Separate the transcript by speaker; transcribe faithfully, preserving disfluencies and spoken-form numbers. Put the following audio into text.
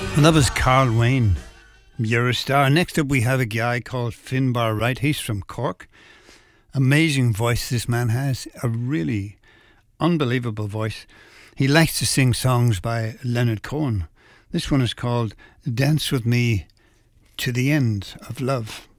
Speaker 1: And that was Carl Wayne, You're a Star. Next up we have a guy called Finbar Wright. He's from Cork. Amazing voice this man has. A really unbelievable voice. He likes to sing songs by Leonard Cohen. This one is called Dance With Me to the End of Love.